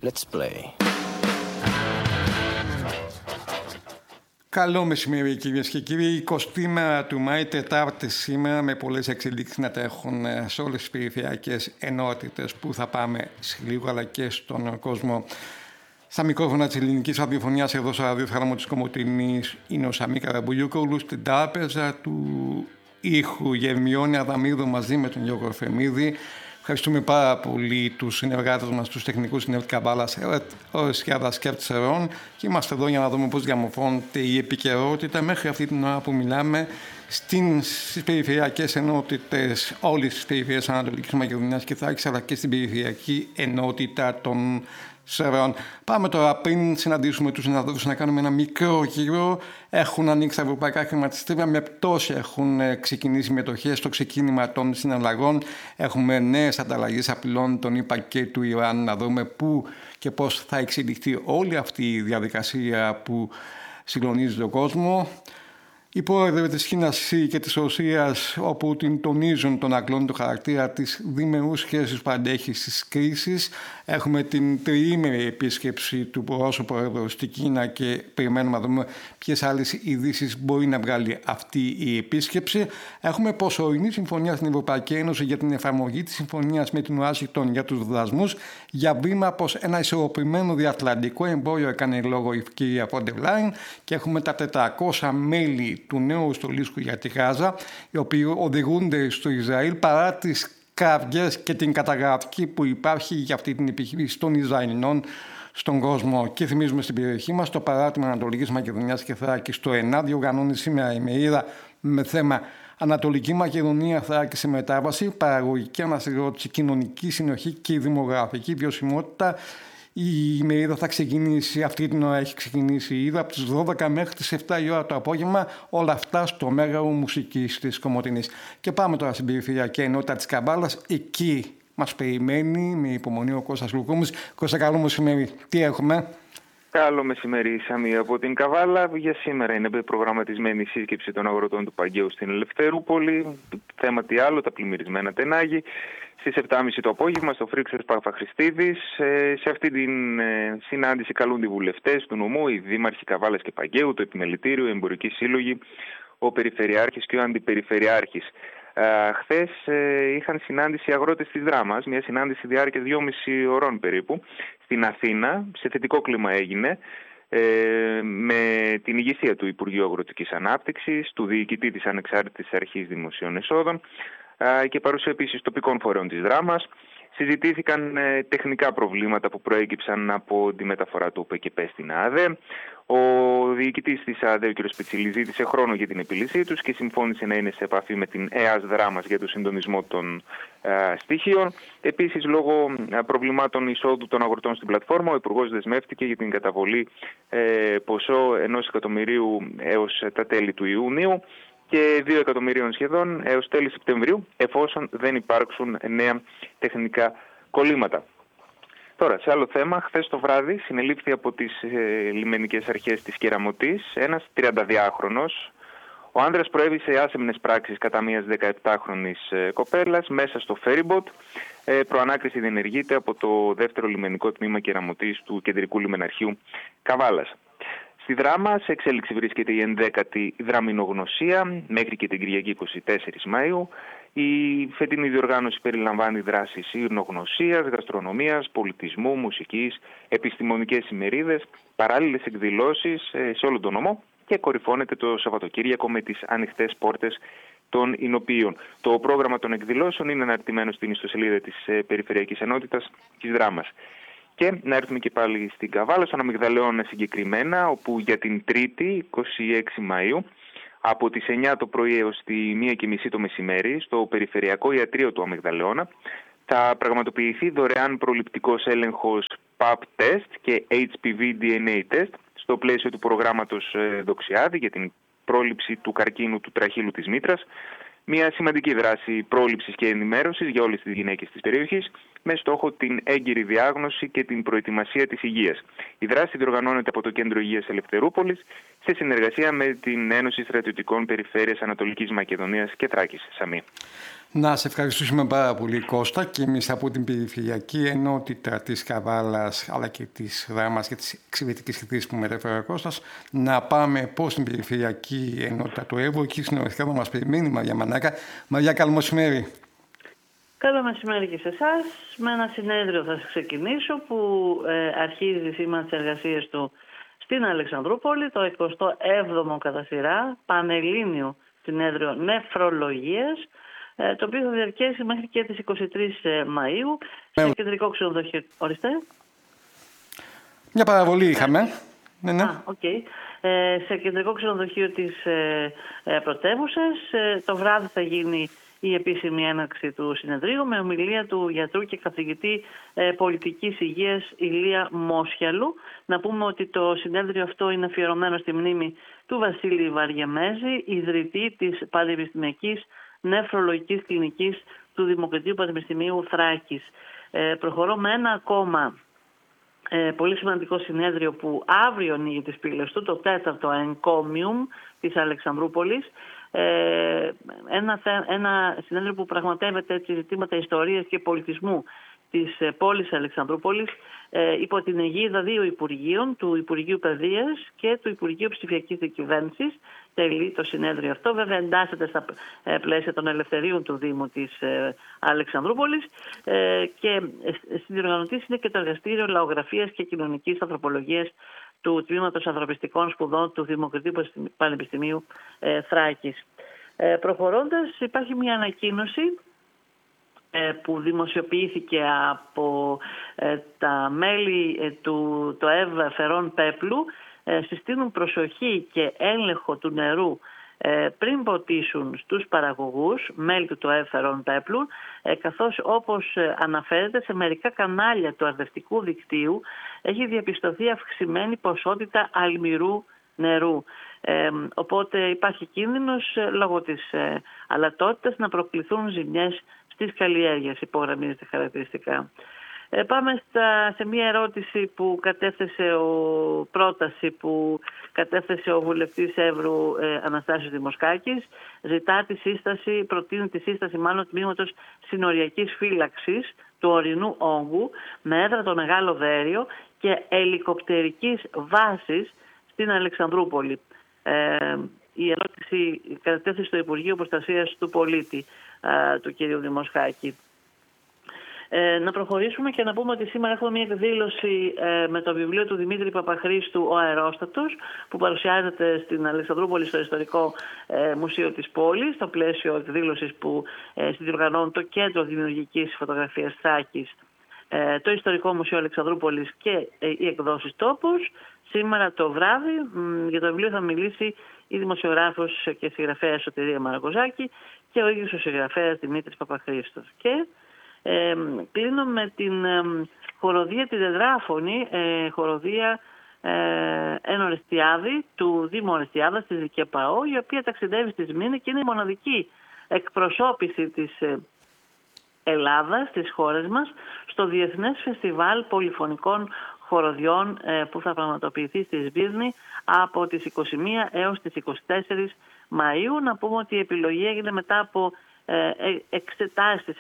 Let's play. Καλό μεσημέρι κυρίες και κύριοι. 20η μέρα του Μάη, Τετάρτη σήμερα, με πολλές εξελίξεις να τρέχουν σε όλες τις περιφερειακές ενότητες που θα πάμε σε λίγο, αλλά και στον κόσμο. Στα μικρόφωνα της ελληνικής ραδιοφωνίας, εδώ στο ραδιόφωνο της Κομοτηνής, είναι ο Σαμί Καραμπουλιούκογλου, στην τράπεζα του ήχου Γερμιώνη Αδαμίδου μαζί με τον Γιώργο Εφρεμίδη. Ευχαριστούμε πάρα πολύ τους συνεργάτες μας, τους τεχνικούς συνεργάτες Καβάλας, Ορεσιάδας και Αρτσερών, και είμαστε εδώ για να δούμε πώς διαμορφώνεται η επικαιρότητα μέχρι αυτή την ώρα που μιλάμε στις περιφερειακές ενότητες όλες τις περιφερειές Ανατολικής Μακεδονίας και Θράκης, αλλά και στην περιφερειακή ενότητα των Σερών. Πάμε τώρα, πριν συναντήσουμε τους συναδέλφους, να κάνουμε ένα μικρό γύρο. Έχουν ανοίξει τα ευρωπαϊκά χρηματιστήρια, με πτώση έχουν ξεκινήσει μετοχές στο ξεκίνημα των συναλλαγών. Έχουμε νέες ανταλλαγές απειλών των ΗΠΑ και του Ιράν, να δούμε πού και πώς θα εξελιχθεί όλη αυτή η διαδικασία που συγκλονίζει τον κόσμο. Οι πρόεδροι της Κίνας και της Ρωσίας, όπου την τονίζουν τον αγγλών του χαρακτήρα της διμερούς σχέσης που αντέχει στις κρίσεις. Έχουμε την τριήμερη επίσκεψη του Ρώσου Πρόεδρου στην Κίνα και περιμένουμε να δούμε ποιες άλλες ειδήσεις μπορεί να βγάλει αυτή η επίσκεψη. Έχουμε προσωρινή συμφωνία στην Ευρωπαϊκή Ένωση για την εφαρμογή της συμφωνίας με την Ουάσιγκτον για τους δασμούς, για βήμα προς ένα ισορροπημένο διατλαντικό εμπόριο, έκανε λόγο η κυρία Φόντερ Λάιεν, και έχουμε τα 400 μέλη του νέου στολίσκου για τη Γάζα, οι οποίοι οδηγούνται στο Ισραήλ παρά τις κραυγές και την καταγραφή που υπάρχει για αυτή την επιχείρηση των Ισραηλινών στον κόσμο. Και θυμίζουμε στην περιοχή μας, το παράρτημα Ανατολικής Μακεδονίας και Θράκης, το ΕΝΑ, διοργανώνει σήμερα ημερίδα με θέμα Ανατολική Μακεδονία, Θράκη σε μετάβαση, παραγωγική ανασυγκρότηση, κοινωνική συνοχή και δημογραφική βιωσιμότητα. Η ημερίδα θα ξεκινήσει, αυτή την ώρα έχει ξεκινήσει ήδη, από τις 12 μέχρι τις 7 η ώρα το απόγευμα, όλα αυτά στο Μέγαρο Μουσικής της Κομοτηνής. Και πάμε τώρα στην περιφερειακή ενότητα της Καβάλας. Εκεί μας περιμένει με υπομονή ο Κώστας Λουκούμης. Κώστα, καλό μεσημέρι. Τι έχουμε? Καλό μεσημέρι, Σαμί, από την Καβάλα. Για σήμερα είναι προγραμματισμένη η σύσκεψη των αγροτών του Παγκαίου στην Ελευθερούπολη. Θέμα τι άλλο, τα πλημμυρισμένα τενάγη. Στις 7.30 το απόγευμα στο Φρίξος Παπαχριστίδης. Σε αυτή την συνάντηση καλούνται οι βουλευτές του νομού, οι δήμαρχοι Καβάλας και Παγκαίου, το επιμελητήριο, οι εμπορικοί σύλλογοι, ο Περιφερειάρχης και ο Αντιπεριφερειάρχης. Χθες είχαν συνάντηση οι αγρότες της Δράμας, μια συνάντηση διάρκειας 2,5 ωρών περίπου, στην Αθήνα. Σε θετικό κλίμα έγινε, με την ηγεσία του Υπουργείου Αγροτικής Ανάπτυξης, του διοικητή της Ανεξάρτητης Αρχής Δημοσίων Εσόδων και παρουσία επίσης τοπικών φορέων της Δράμας. Συζητήθηκαν τεχνικά προβλήματα που προέκυψαν από τη μεταφορά του ΟΠΕΚΕΠΕ στην ΑΔΕ. Ο διοικητής της ΑΔΕ, ο κ. Σπιτσίλη, ζήτησε χρόνο για την επίλυσή τους και συμφώνησε να είναι σε επαφή με την ΕΑΣ Δράμας για το συντονισμό των στοιχείων. Επίσης, λόγω προβλημάτων εισόδου των αγροτών στην πλατφόρμα, ο Υπουργός δεσμεύτηκε για την καταβολή ποσό 1 εκατομμυρίου έως τα τέλη του Ιουνίου και 2 εκατομμυρίων σχεδόν έως τέλη Σεπτεμβρίου, εφόσον δεν υπάρξουν νέα τεχνικά κολλήματα. Τώρα, σε άλλο θέμα, χθες το βράδυ συνελήφθη από τις λιμενικές αρχές της Κεραμωτής ένας 32χρονος. Ο άνδρας προέβησε άσεμνες πράξεις κατά μιας 17χρονης κοπέλας μέσα στο φέριμποτ. Προανάκριση διενεργείται από το δεύτερο λιμενικό τμήμα Κεραμωτής του Κεντρικού Λιμεναρχείου Καβάλας. Στη Δράμα σε εξέλιξη βρίσκεται η 11η δραμηνογνωσία μέχρι και την Κυριακή 24 Μαΐου. Η φετινή διοργάνωση περιλαμβάνει δράσεις ειρηνογνωσίας, γαστρονομίας, πολιτισμού, μουσικής, επιστημονικές ημερίδες, παράλληλες εκδηλώσεις σε όλο τον νομό και κορυφώνεται το Σαββατοκύριακο με τις ανοιχτές πόρτες των Ινοποιείων. Το πρόγραμμα των εκδηλώσεων είναι αναρτημένο στην ιστοσελίδα της Περιφερειακής Ενότητας της Δράμας. Και να έρθουμε και πάλι στην Καβάλα, στον Αμυγδαλεώνα συγκεκριμένα, όπου για την Τρίτη, 26 Μαΐου, από τις 9 το πρωί έως τη 1:30 το μεσημέρι, στο Περιφερειακό Ιατρείο του Αμυγδαλεώνα, θα πραγματοποιηθεί δωρεάν προληπτικός έλεγχος PAP test και HPV DNA test, στο πλαίσιο του προγράμματος Δοξιάδη για την πρόληψη του καρκίνου του τραχύλου της μήτρας. Μια σημαντική δράση πρόληψης και ενημέρωσης για όλες τις γυναίκες της περιοχής, με στόχο την έγκυρη διάγνωση και την προετοιμασία της υγείας. Η δράση διοργανώνεται από το Κέντρο Υγείας Ελευθερούπολης σε συνεργασία με την Ένωση Στρατιωτικών Περιφέρειας Ανατολικής Μακεδονίας και Θράκης. Σαμί. Να σε ευχαριστήσουμε πάρα πολύ, Κώστα, και εμείς από την Περιφερειακή Ενότητα της Καβάλας, αλλά και της Δράμας και της εξαιρετικής χρήσης που μετέφερε ο Κώστας, να πάμε πώς στην Περιφερειακή Ενότητα του Εύρου. Εκεί στην ορθιά μας περιμένει η Μαρία Μανάκα. Μαρία, καλό μεσημέρι. Καλό μεσημέρι και σε εσάς. Με ένα συνέδριο θα ξεκινήσω που αρχίζει σήμερα τις εργασίες του στην Αλεξανδρούπολη, το 27ο κατά σειρά Πανελλήνιο Συνέδριο Νεφρολογίας, το οποίο θα διαρκέσει μέχρι και τις 23 Μαΐου σε κεντρικό ξενοδοχείο. Ορίστε. Μια παραβολή είχαμε. Ναι. Σε κεντρικό ξενοδοχείο της πρωτεύουσας. Το βράδυ θα γίνει η επίσημη έναρξη του συνεδρίου με ομιλία του γιατρού και καθηγητή πολιτικής υγείας Ηλία Μόσχιαλου. Να πούμε ότι το συνέδριο αυτό είναι αφιερωμένο στη μνήμη του Βασίλη Βαριεμέζη, ιδρυτή της Πανεπιστημιακής Νεφρολογικής Κλινικής του Δημοκρατίου Πανεπιστημίου Θράκης. Προχωρώ με ένα ακόμα πολύ σημαντικό συνέδριο που αύριο ανοίγει τις πύλες του, το 4ο Encomium της Αλεξανδρούπολης. Ένα συνέδριο που πραγματεύεται ζητήματα ιστορίας και πολιτισμού της πόλης Αλεξανδρούπολης υπό την αιγίδα δύο Υπουργείων, του Υπουργείου Παιδείας και του Υπουργείου Ψηφιακής Διακυβέρνησης. Τελεί το συνέδριο αυτό. Βέβαια εντάσσεται στα πλαίσια των ελευθερίων του Δήμου της Αλεξανδρούπολης και συνδιοργανωτής είναι και το Εργαστήριο Λαογραφίας και Κοινωνικής Ανθρωπολογίας του Τμήματος Ανθρωπιστικών Σπουδών του Δημοκρατίου Πανεπιστημίου Θράκης. Προχωρώντας, υπάρχει μια ανακοίνωση που δημοσιοποιήθηκε από τα μέλη του ΕΒ Φερών Πέπλου. Συστήνουν προσοχή και έλεγχο του νερού πριν ποτίσουν στους παραγωγούς, μέλη του ΕΒ Φερών Πέπλου, καθώς όπως αναφέρεται σε μερικά κανάλια του αρδευτικού δικτύου έχει διαπιστωθεί αυξημένη ποσότητα αλμυρού νερού. Οπότε υπάρχει κίνδυνος λόγω της αλατότητας να προκληθούν ζημιές στις καλλιέργειες, υπογραμμίζεται χαρακτηριστικά. Πάμε σε μια ερώτηση που κατέθεσε ο βουλευτής Εύρου Αναστάσιος Δημοσκάκης. Προτείνει τη σύσταση τμήματος συνοριακής φύλαξης του ορεινού όγκου με έδρα το Μεγάλο Βέριο και ελικοπτερικής βάσης στην Αλεξανδρούπολη. Η ερώτηση κατέθεσε στο Υπουργείο Προστασίας του Πολίτη του κ. Δημοσκάκη. Να προχωρήσουμε και να πούμε ότι σήμερα έχουμε μια εκδήλωση με το βιβλίο του Δημήτρη Παπαχρήστου «Ο Αερόστατος» που παρουσιάζεται στην Αλεξανδρούπολη στο Ιστορικό Μουσείο της πόλης, στο πλαίσιο εκδήλωσης που συνδιοργανώνουν το Κέντρο Δημιουργικής Φωτογραφίας Θράκης, το Ιστορικό Μουσείο Αλεξανδρούπολης και οι εκδόσεις Τόπος. Σήμερα το βράδυ για το βιβλίο θα μιλήσει η δημοσιογράφος και συγγραφέα Σωτηρία Μαραγκοζάκη και ο ίδιος ο συγγραφέας Δημήτρης Παπαχρήστος. Και κλείνω με την χοροδία τη τετράφωνη, χοροδία Ορεστιάδη του Δήμου Ορεστιάδας της ΔΚΕΠΑΟ, η οποία ταξιδεύει στη Σμήνη και είναι η μοναδική εκπροσώπηση της Ελλάδας, της χώρας μας, στο Διεθνές Φεστιβάλ Πολυφωνικών Χοροδιών που θα πραγματοποιηθεί στη Σμύρνη από τις 21 έως τις 24 Μαΐου. Να πούμε ότι η επιλογή έγινε μετά από εξετάσεις,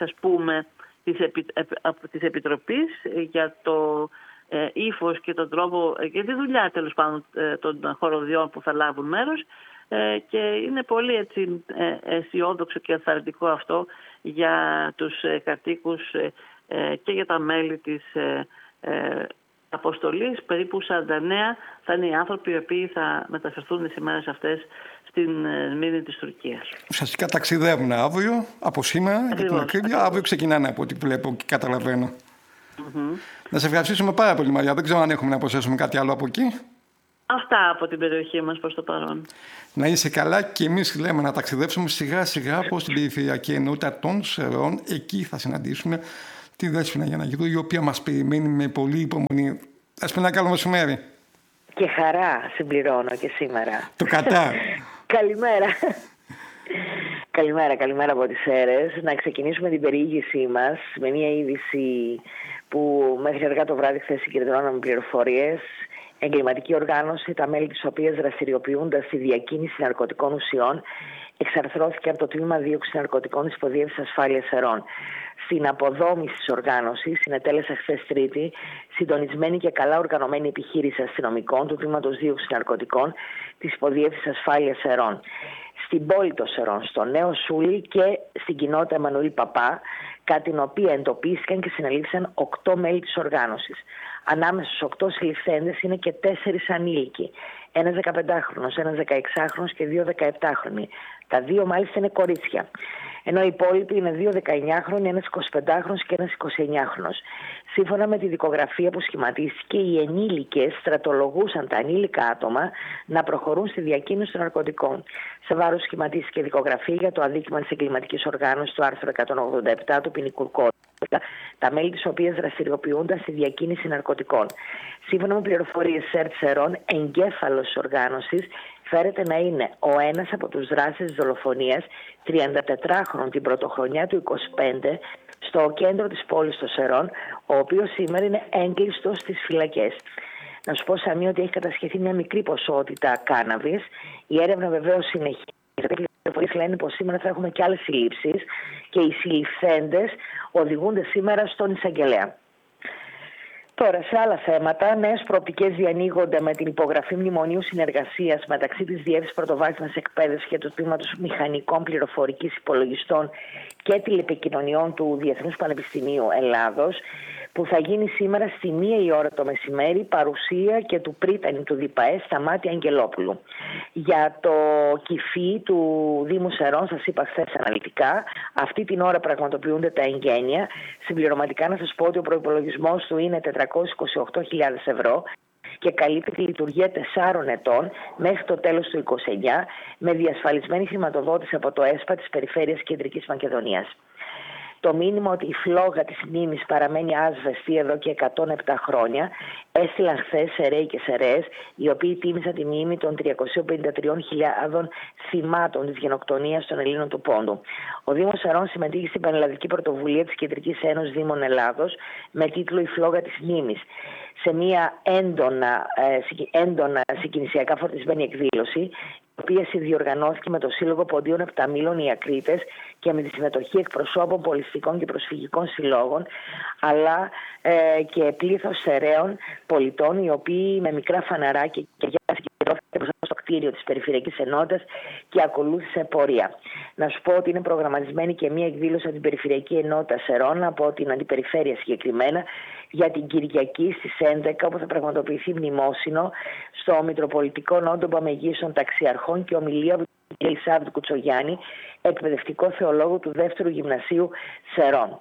της Επιτροπής για το ύφος και τον τρόπο, για τη δουλειά τέλος πάντων των χοροδιών που θα λάβουν μέρος, και είναι πολύ αισιόδοξο και ενθαρρυντικό αυτό για τους κατοίκους και για τα μέλη της αποστολής. Περίπου 49 θα είναι οι άνθρωποι οι οποίοι θα μεταφερθούν τις ημέρες αυτές στην Σμύρνη της Τουρκίας. Ουσιαστικά ταξιδεύουν αύριο, από σήμερα, για την ακρίβεια. Αύριο ξεκινάνε από ό,τι βλέπω και καταλαβαίνω. Να σε ευχαριστήσουμε πάρα πολύ, Μαρία. Δεν ξέρω αν έχουμε να προσθέσουμε κάτι άλλο από εκεί. Αυτά από την περιοχή μας προς το παρόν. Να είσαι καλά, και εμείς λέμε να ταξιδέψουμε σιγά σιγά προς την Περιφερειακή Ενότητα των Σερών. Εκεί θα συναντήσουμε τη Δέσποινα Γιανναγίδου, η οποία μας περιμένει με πολύ υπομονή. Δέσποινα, καλό μεσημέρι. Και χαρά συμπληρώνω και σήμερα. Το κατά. Καλημέρα. Καλημέρα από τις Σέρρες. Να ξεκινήσουμε την περιήγησή μας με μια είδηση που μέχρι αργά το βράδυ χθες συγκεντρώναμε πληροφορίες. Εγκληματική οργάνωση, τα μέλη της οποίας δραστηριοποιούνται στη διακίνηση ναρκωτικών ουσιών, εξαρθρώθηκε από το Τμήμα Δίωξης Ναρκωτικών της Υποδιεύθυνσης Ασφάλειας Σερών. Στην αποδόμηση της οργάνωσης συνετέλεσε χθες Τρίτη συντονισμένη και καλά οργανωμένη επιχείρηση αστυνομικών του Τμήματος Δίωξης Ναρκωτικών της Υποδιεύθυνσης Ασφάλειας Σερών. Στην πόλη των Σερών, στο Νέο Σούλι και στην κοινότητα Εμμανουήλ Παπά, κατά την οποία εντοπίστηκαν και συνελήφθησαν 8 μέλη της οργάνωσης. Ανάμεσα στους 8 συλληφθέντες είναι και 4 ανήλικοι. Ένας 15χρονος, ένας 16χρονος και 2 17χρονοι. Τα 2 μάλιστα είναι κορίτσια. Ενώ οι υπόλοιποι είναι 2 19χρονοι, ένας 25χρονος και ένας 29χρονος. Σύμφωνα με τη δικογραφία που σχηματίστηκε, οι ενήλικες στρατολογούσαν τα ανήλικα άτομα να προχωρούν στη διακίνηση των ναρκωτικών. Σε βάρος σχηματίστηκε δικογραφία για το αδίκημα της εγκληματικής οργάνωσης του άρθρου 187 του ποινικού κώδικα, τα μέλη της οποίας δραστηριοποιούνταν στη διακίνηση ναρκωτικών. Σύμφωνα με πληροφορίες ΣΕΡΤ Σερών, εγκέφαλος της οργάνωσης φέρεται να είναι ο ένας από τους δράστες της δολοφονίας 34χρονων την πρωτοχρονιά του 25 στο κέντρο της πόλης των Σερών, ο οποίος σήμερα είναι έγκλειστος στις φυλακές. Να σου πω, Σαμί, ότι έχει κατασχεθεί μια μικρή ποσότητα κάναβης. Η έρευνα βεβαίως συνεχίζεται. Οι πληροφορίες λένε πως σήμερα θα έχουμε και άλλες συλλήψεις και οι συλληφθέντες οδηγούνται σήμερα στον εισαγγελέα. Τώρα, σε άλλα θέματα, νέες προοπτικές διανοίγονται με την υπογραφή μνημονίου συνεργασίας μεταξύ της Διεύθυνσης Πρωτοβάθμιας Εκπαίδευσης και του Τμήματος Μηχανικών Πληροφορικής Υπολογιστών και Τηλεπικοινωνιών του Διεθνούς Πανεπιστημίου Ελλάδος, που θα γίνει σήμερα στη 1 η ώρα το μεσημέρι, παρουσία και του πρίτανη του ΔΙΠΑΕ Σταμάτη Αγγελόπουλου. Για το κηφί του Δήμου Σερών, σας είπα χθες αναλυτικά, αυτή την ώρα πραγματοποιούνται τα εγγένεια. Συμπληρωματικά να σας πω ότι ο προϋπολογισμός του είναι 428.000 ευρώ και καλύπτει τη λειτουργία 4 ετών μέχρι το τέλος του 2029, με διασφαλισμένη χρηματοδότηση από το ΕΣΠΑ της Περιφέρειας Κεντρικής Μακεδονίας. Το μήνυμα ότι η φλόγα της μνήμης παραμένει άσβεστη εδώ και 107 χρόνια έστειλαν χθες Σεραίοι και Σεραίες, οι οποίοι τίμησαν τη μνήμη των 353.000 θυμάτων της γενοκτονίας των Ελλήνων του Πόντου. Ο Δήμος Σερών συμμετείχε στην Πανελλαδική Πρωτοβουλία της Κεντρικής Ένωσης Δήμων Ελλάδος με τίτλο «Η φλόγα της μνήμης». Σε μια έντονα συγκινησιακά φορτισμένη εκδήλωση, η οποία συνδιοργανώθηκε με το Σύλλογο Ποντίων Επταμήλων οι Ακρίτες και με τη συμμετοχή εκπροσώπων πολιστικών και προσφυγικών συλλόγων, αλλά και πλήθος Σεραίων πολιτών, οι οποίοι με μικρά φαναράκια και γυάλα συγκεντρώθηκαν στο κτίριο της Περιφερειακής Ενότητας και ακολούθησε πορεία. Να σου πω ότι είναι προγραμματισμένη και μία εκδήλωση από την Περιφερειακή Ενότητα Σερών, από την Αντιπεριφέρεια συγκεκριμένα, για την Κυριακή στις 11, όπου θα πραγματοποιηθεί μνημόσυνο στο Μητροπολιτικό Νόντο Παμεγίσων Ταξιαρχών και ομιλία από την κ. Ελισάβετ Κουτσογιάννη, εκπαιδευτικό θεολόγο του 2ου Γυμνασίου Σερών.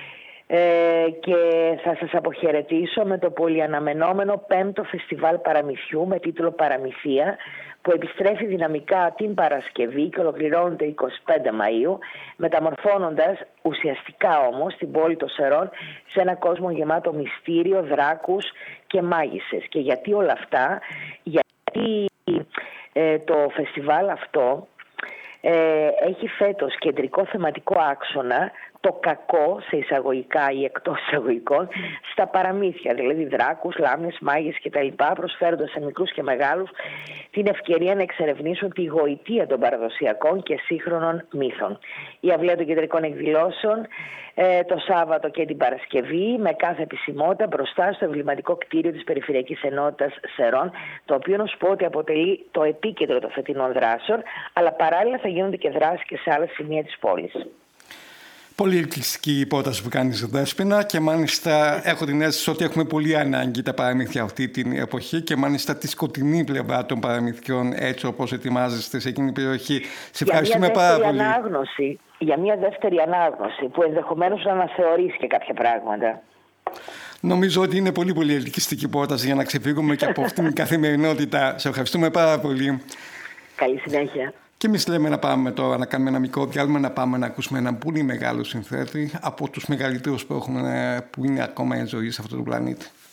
Και θα σας αποχαιρετήσω με το πολυαναμενόμενο 5ο Φεστιβάλ Παραμυθιού με τίτλο «Παραμυθία», που επιστρέφει δυναμικά την Παρασκευή και ολοκληρώνεται 25 Μαΐου, μεταμορφώνοντας ουσιαστικά όμως την πόλη των Σερών σε ένα κόσμο γεμάτο μυστήριο, δράκους και μάγισσες. Και γιατί όλα αυτά? Γιατί το φεστιβάλ αυτό έχει φέτος κεντρικό θεματικό άξονα το κακό, σε εισαγωγικά ή εκτός εισαγωγικών, στα παραμύθια, δηλαδή δράκους, λάμνες, μάγες κτλ., προσφέροντας σε μικρούς και μεγάλους την ευκαιρία να εξερευνήσουν τη γοητεία των παραδοσιακών και σύγχρονων μύθων. Η αυλαία των κεντρικών εκδηλώσεων το Σάββατο και την Παρασκευή, με κάθε επισημότητα μπροστά στο εμβληματικό κτίριο της Περιφερειακής Ενότητας Σερών, το οποίο να σου πω ότι αποτελεί το επίκεντρο των φετινών δράσεων, αλλά παράλληλα θα γίνονται και δράσεις και σε άλλα σημεία της πόλης. Πολύ ελκυστική η υπόταση που κάνεις, Δέσποινα, και μάλιστα έχω την αίσθηση ότι έχουμε πολύ ανάγκη τα παραμύθια αυτή την εποχή και μάλιστα τη σκοτεινή πλευρά των παραμυθιών, έτσι όπως ετοιμάζεστε σε εκείνη την περιοχή. Σε ευχαριστούμε πάρα πολύ. Για μια δεύτερη ανάγνωση που ενδεχομένως να αναθεωρήσει και κάποια πράγματα. Νομίζω ότι είναι πολύ πολύ ελκυστική υπόταση για να ξεφύγουμε και από αυτήν την καθημερινότητα. Σε ευχαριστούμε πάρα πολύ. Καλή συνέχεια. Και εμείς λέμε να πάμε τώρα να κάνουμε ένα μικρό διάλειμμα, να πάμε να ακούσουμε έναν πολύ μεγάλο συνθέτη, από τους μεγαλύτερους που είναι ακόμα εν ζωή σε αυτόν τον πλανήτη.